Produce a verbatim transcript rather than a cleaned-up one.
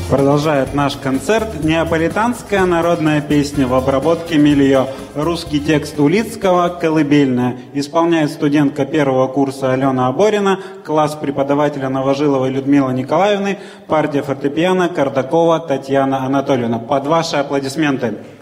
Продолжает наш концерт неаполитанская народная песня в обработке Мильё. Русский текст Улицкого «Колыбельная». Исполняет студентка первого курса Алена Аборина, класс преподавателя Новожиловой Людмилы Николаевны, партия фортепиано Кардакова Татьяна Анатольевна. Под ваши аплодисменты.